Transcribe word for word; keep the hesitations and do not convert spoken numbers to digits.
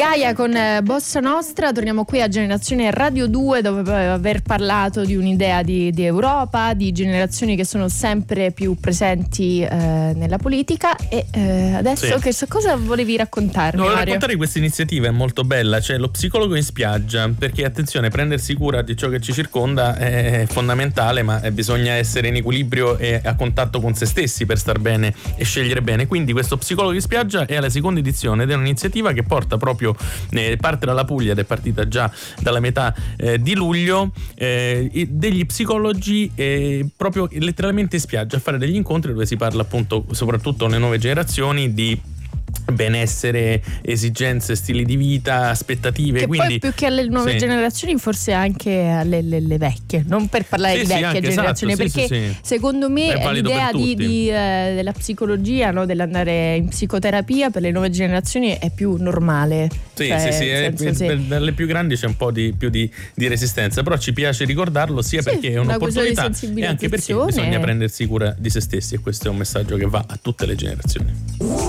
Gaia con Bossa Nostra. Torniamo qui a Generazione Radio due, dove aver parlato di un'idea di, di Europa, di generazioni che sono sempre più presenti eh, nella politica. E eh, adesso sì. che cosa volevi raccontarmi? No, volevo Mario? raccontare questa iniziativa, è molto bella, cioè lo psicologo in spiaggia, perché attenzione, prendersi cura di ciò che ci circonda è fondamentale, ma bisogna essere in equilibrio e a contatto con se stessi per star bene e scegliere bene. Quindi questo psicologo in spiaggia è alla seconda edizione ed è un'iniziativa che porta proprio eh, parte dalla Puglia ed è partita già dalla metà eh, di luglio, eh, degli psicologi eh, proprio letteralmente in spiaggia a fare degli incontri dove si parla appunto soprattutto alle nuove generazioni di benessere, esigenze, stili di vita, aspettative. Che quindi poi più che alle nuove sì. generazioni forse anche alle, alle, alle vecchie, non per parlare sì, di sì, vecchie anche, generazioni, esatto, perché sì, sì, sì. secondo me È valido l'idea per di, tutti. di, eh, della psicologia, no, dell'andare in psicoterapia per le nuove generazioni è più normale. Sì, cioè, sì, sì, nel è, senso, per, sì. dalle più grandi c'è un po' di più di, di resistenza, però ci piace ricordarlo sia Sì, perché è una cosa di un'opportunità e anche perché sensibilizzazione. bisogna prendersi cura di se stessi, e questo è un messaggio che va a tutte le generazioni.